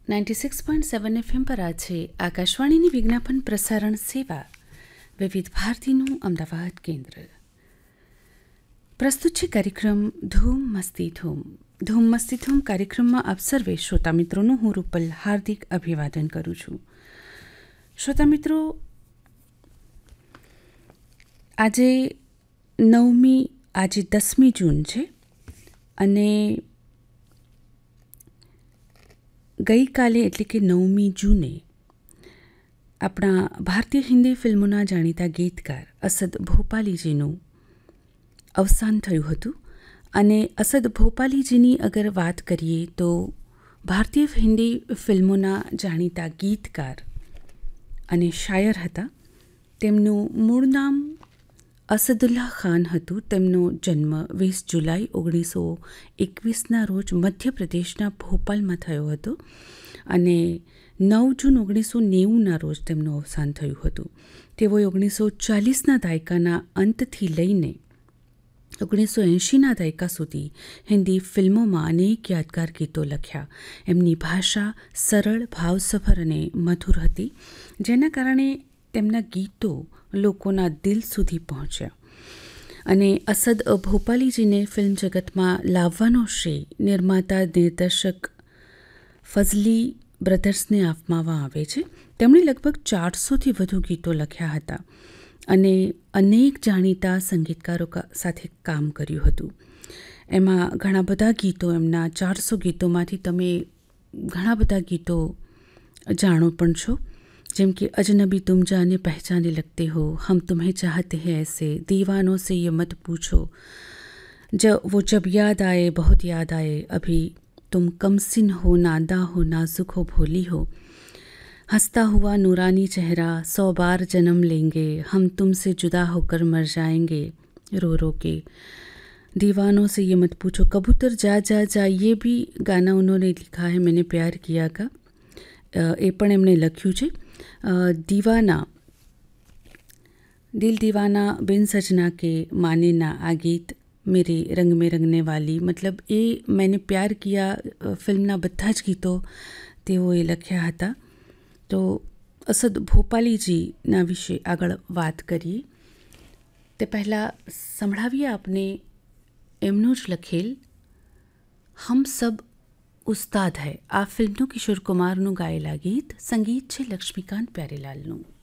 96.7 FM પર આ છે આકાશવાણીની વિજ્ઞાપન પ્રસારણ સેવા વિવિધ ભારતીનું અમદાવાદ કેન્દ્ર. પ્રસ્તુત છે કાર્યક્રમ ધૂમ મસ્તી ધૂમ. ધૂમ મસ્તી ધૂમ કાર્યક્રમમાં આપ સર્વે શ્રોતા મિત્રોનું હું રૂપલ હાર્દિક અભિવાદન કરું છું. શ્રોતા મિત્રો, આજે 10મી જૂન છે અને ગઈકાલે એટલે કે 9મી જૂને આપણા ભારતીય હિન્દી ફિલ્મોના જાણીતા ગીતકાર અસદ ભોપાલીજીનું અવસાન થયું હતું. અને અસદ ભોપાલીજીની અગર વાત કરીએ તો ભારતીય હિન્દી ફિલ્મોના જાણીતા ગીતકાર અને શાયર હતા. તેમનું મૂળ નામ અસદુલ્લા ખાન હતું. તેમનો જન્મ 20 જુલાઈ 1921ના રોજ મધ્યપ્રદેશના ભોપાલમાં થયો હતો અને 9 જૂન 1990ના રોજ તેમનું અવસાન થયું હતું. તેઓએ 1940ના દાયકાના અંતથી લઈને 1980ના દાયકા સુધી હિન્દી ફિલ્મોમાં અનેક યાદગાર ગીતો લખ્યા. એમની ભાષા સરળ, ભાવસભર અને મધુર હતી, જેના કારણે તેમના ગીતો લોકોના દિલ સુધી પહોંચ્યા. અને અસદ ભોપાલીજીને ફિલ્મ જગતમાં લાવવાનો શ્રેય નિર્માતા નિર્દેશક ફઝલી બ્રધર્સને આપવામાં આવે છે. તેમણે લગભગ 400થી વધુ ગીતો લખ્યા હતા અને અનેક જાણીતા સંગીતકારો સાથે કામ કર્યું હતું. એમાં ઘણા બધા ગીતો, એમના 400 ગીતોમાંથી તમે ઘણા બધા ગીતો જાણો પણ છો, જેમ કે અજનબી તુમ જાને પહેચાને લગતે હો, હમ તુમ્હેं ચાહતે હૈ ऐसे, दीवानों से ये मत पूछो, वो जब याद आए बहुत याद आए, अभी तुम कमसिन हो, नादा हो, नाजुक हो, भोली हो, हंसता हुआ नूरानी चेहरा, 100 बार जन्म लेंगे, हम तुमसे जुदा होकर मर जाएंगे रो रो के, दीवानों से ये मत पूछो, कबूतर जा जा जा, ये भी गाना उन्होंने लिखा है मैंने प्यार किया का, એ પણ એમણે લખ્યું છે. દીવાના, દિલ દીવાના, બિન સजना કે માને ના, આ ગીત મેરે રંગ મેં રંગને વાલી, મતલબ એ મેને પ્યાર કિયા ફિલ્મના બધા જ ગીતો તેઓએ લખ્યા હતા. તો અસદ ભોપાલીજીના વિશે આગળ વાત કરીએ તે પહેલાં સંભળાવીએ આપને એમનું જ લખેલ હમ સબ ઉસ્તાદ હૈ, આ ફિલ્મનું કિશોર કુમારનું ગાયેલા ગીત. સંગીત છે લક્ષ્મીકાંત પ્યારેલાલનું.